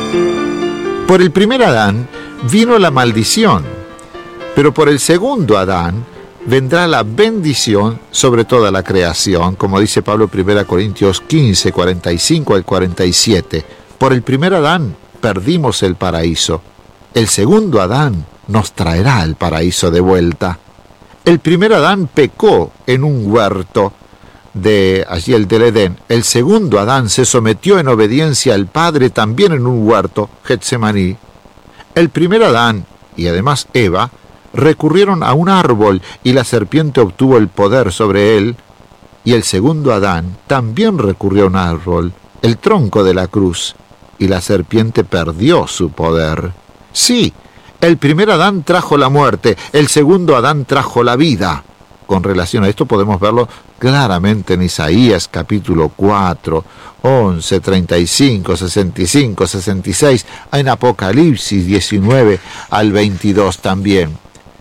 Por el primer Adán vino la maldición, pero por el segundo Adán vendrá la bendición sobre toda la creación, como dice Pablo en 1 Corintios 15, 45 al 47. Por el primer Adán perdimos el paraíso. El segundo Adán nos traerá el paraíso de vuelta. El primer Adán pecó en un huerto de allí el del Edén. El segundo Adán se sometió en obediencia al Padre también en un huerto, Getsemaní. El primer Adán, y además Eva, recurrieron a un árbol y la serpiente obtuvo el poder sobre él. Y el segundo Adán también recurrió a un árbol, el tronco de la cruz, y la serpiente perdió su poder. Sí, el primer Adán trajo la muerte, el segundo Adán trajo la vida. Con relación a esto podemos verlo claramente en Isaías capítulo 4, 11, 35, 65, 66, en Apocalipsis 19 al 22 también.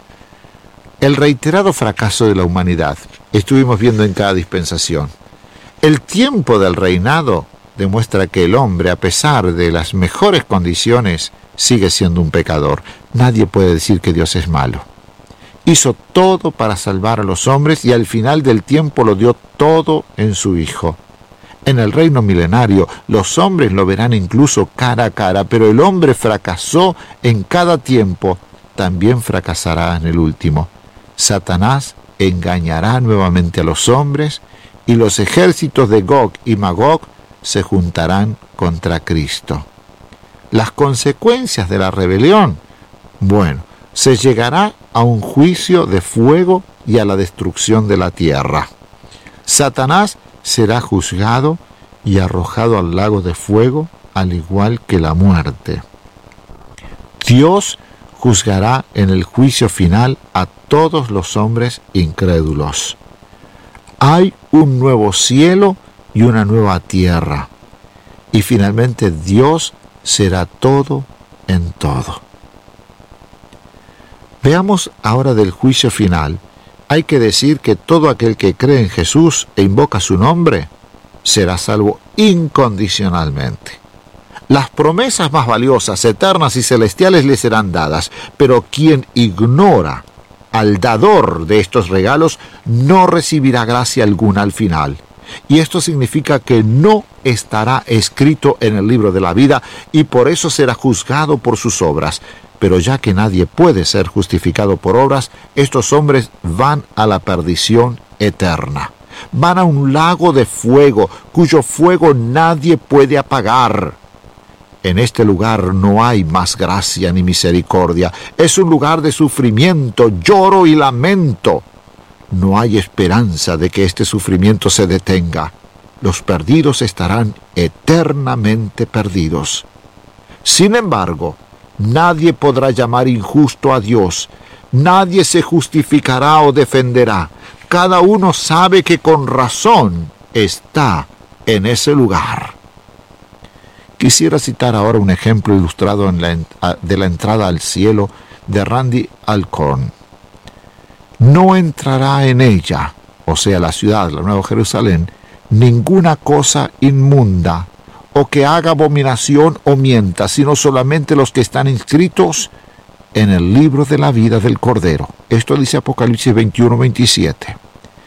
El reiterado fracaso de la humanidad estuvimos viendo en cada dispensación. El tiempo del reinado demuestra que el hombre, a pesar de las mejores condiciones, sigue siendo un pecador. Nadie puede decir que Dios es malo. Hizo todo para salvar a los hombres y al final del tiempo lo dio todo en su Hijo. En el reino milenario, los hombres lo verán incluso cara a cara, pero el hombre fracasó en cada tiempo, también fracasará en el último. Satanás engañará nuevamente a los hombres y los ejércitos de Gog y Magog se juntarán contra Cristo. Las consecuencias de la rebelión, bueno, se llegará a un juicio de fuego y a la destrucción de la tierra. Satanás será juzgado y arrojado al lago de fuego, al igual que la muerte. Dios juzgará en el juicio final a todos los hombres incrédulos. Hay un nuevo cielo y una nueva tierra. Y finalmente Dios será todo en todo. Veamos ahora del juicio final. Hay que decir que todo aquel que cree en Jesús e invoca su nombre será salvo incondicionalmente. Las promesas más valiosas, eternas y celestiales le serán dadas, pero quien ignora al dador de estos regalos no recibirá gracia alguna al final. Y esto significa que no estará escrito en el libro de la vida y por eso será juzgado por sus obras. Pero ya que nadie puede ser justificado por obras, estos hombres van a la perdición eterna. Van a un lago de fuego, cuyo fuego nadie puede apagar. En este lugar no hay más gracia ni misericordia. Es un lugar de sufrimiento, lloro y lamento. No hay esperanza de que este sufrimiento se detenga. Los perdidos estarán eternamente perdidos. Sin embargo, nadie podrá llamar injusto a Dios. Nadie se justificará o defenderá. Cada uno sabe que con razón está en ese lugar. Quisiera citar ahora un ejemplo ilustrado de la entrada al cielo de Randy Alcorn. No entrará en ella, o sea, la ciudad, la Nueva Jerusalén, ninguna cosa inmunda, o que haga abominación o mienta, sino solamente los que están inscritos en el libro de la vida del Cordero. Esto dice Apocalipsis 21, 27.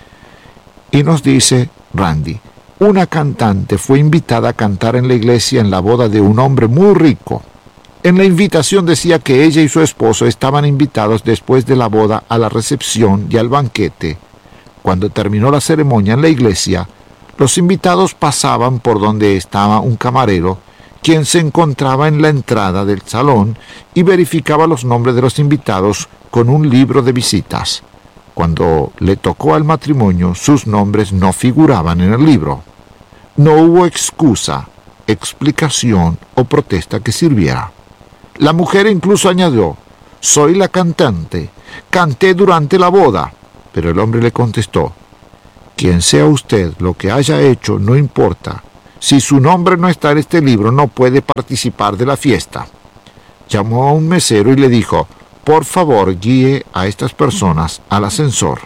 Y nos dice Randy, una cantante fue invitada a cantar en la iglesia en la boda de un hombre muy rico. En la invitación decía que ella y su esposo estaban invitados después de la boda a la recepción y al banquete. Cuando terminó la ceremonia en la iglesia, los invitados pasaban por donde estaba un camarero, quien se encontraba en la entrada del salón y verificaba los nombres de los invitados con un libro de visitas. Cuando le tocó al matrimonio, sus nombres no figuraban en el libro. No hubo excusa, explicación o protesta que sirviera. La mujer incluso añadió, «Soy la cantante, canté durante la boda». Pero el hombre le contestó, «Quien sea usted, lo que haya hecho, no importa. Si su nombre no está en este libro, no puede participar de la fiesta». Llamó a un mesero y le dijo, «Por favor, guíe a estas personas al ascensor».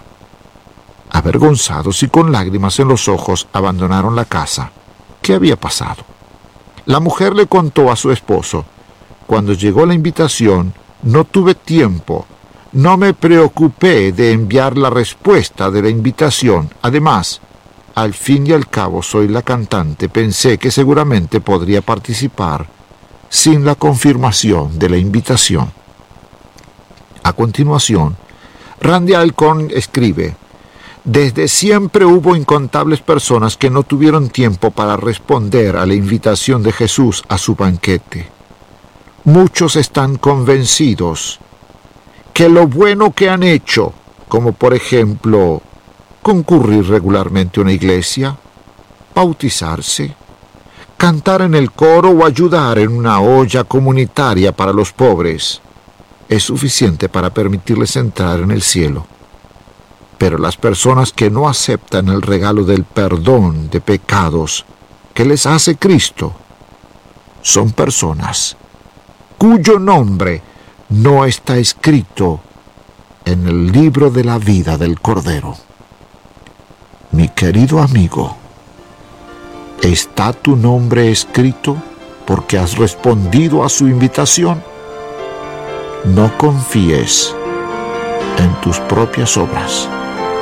Avergonzados y con lágrimas en los ojos, abandonaron la casa. ¿Qué había pasado? La mujer le contó a su esposo: cuando llegó la invitación, no tuve tiempo, no me preocupé de enviar la respuesta de la invitación. Además, al fin y al cabo soy la cantante, pensé que seguramente podría participar sin la confirmación de la invitación. A continuación, Randy Alcorn escribe: desde siempre hubo incontables personas que no tuvieron tiempo para responder a la invitación de Jesús a su banquete. Muchos están convencidos que lo bueno que han hecho, como por ejemplo concurrir regularmente a una iglesia, bautizarse, cantar en el coro o ayudar en una olla comunitaria para los pobres, es suficiente para permitirles entrar en el cielo. Pero las personas que no aceptan el regalo del perdón de pecados que les hace Cristo son personas cuyo nombre no está escrito en el libro de la vida del Cordero. Mi querido amigo, ¿está tu nombre escrito porque has respondido a su invitación? No confíes en tus propias obras.